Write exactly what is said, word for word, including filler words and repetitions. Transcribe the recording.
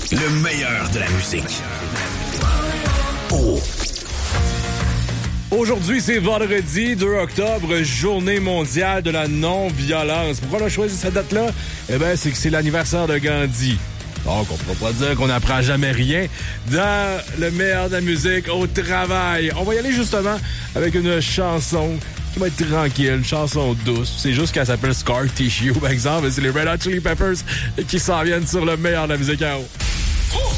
Le meilleur de la musique. Oh. Aujourd'hui, c'est vendredi, deux octobre, journée mondiale de la non-violence. Pourquoi on a choisi cette date-là? Eh bien, c'est que c'est l'anniversaire de Gandhi. Donc, on ne pourra pas dire qu'on n'apprend jamais rien dans le meilleur de la musique au travail. On va y aller justement avec une chanson qui va être tranquille, une chanson douce. C'est juste qu'elle s'appelle Scar Tissue, par exemple. C'est les Red Hot Chili Peppers qui s'en viennent sur le meilleur de la musique à eau.